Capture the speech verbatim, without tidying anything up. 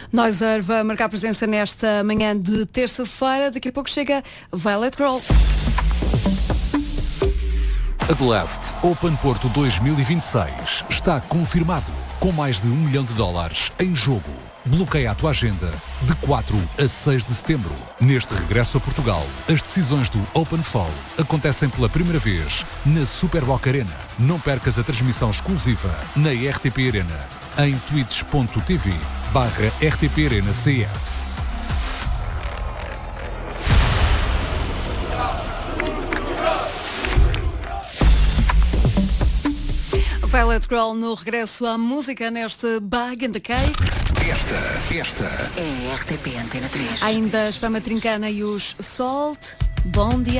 Noiser vai marcar presença nesta manhã de terça-feira. Daqui a pouco chega Violet Girl. A Blast Open Porto dois mil e vinte e seis está confirmado, com mais de um milhão de dólares em jogo. Bloqueia a tua agenda de quatro a seis de setembro. Neste regresso a Portugal, as decisões do Open Fall acontecem pela primeira vez na Superboc Arena. Não percas a transmissão exclusiva na R T P Arena, em twitch.tv barra RTP Arena CS. Violet Girl no regresso à música neste Bag in the Cake. Esta, esta é R T P Antena três. Ainda Espama Trincana e os Salt. Bom dia.